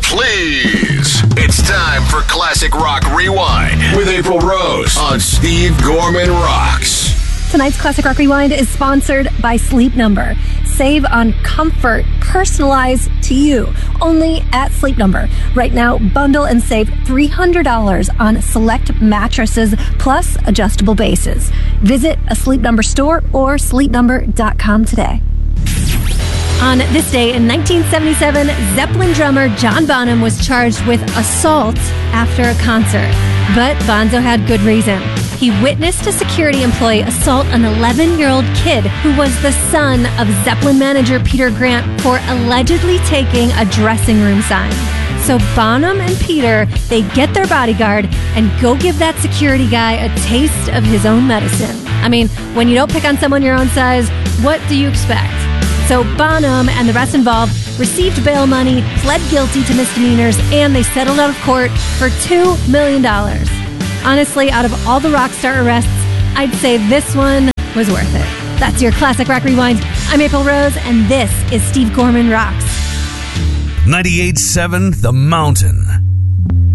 please. It's time for Classic Rock Rewind with April Rose on Steve Gorman Rocks. Tonight's Classic Rock Rewind is sponsored by Sleep Number. Save on comfort personalized to you only at Sleep Number. Right now, bundle and save $300 on select mattresses plus adjustable bases. Visit a Sleep Number store or sleepnumber.com today. On this day in 1977, Zeppelin drummer John Bonham was charged with assault after a concert. But Bonzo had good reason. He witnessed a security employee assault an 11-year-old kid who was the son of Zeppelin manager Peter Grant for allegedly taking a dressing room sign. So Bonham and Peter, they get their bodyguard and go give that security guy a taste of his own medicine. I mean, when you don't pick on someone your own size, what do you expect? So Bonham and the rest involved received bail money, pled guilty to misdemeanors, and they settled out of court for $2 million. Honestly, out of all the rock star arrests, I'd say this one was worth it. That's your Classic Rock Rewind. I'm April Rose, and this is Steve Gorman Rocks. 98.7 The Mountain.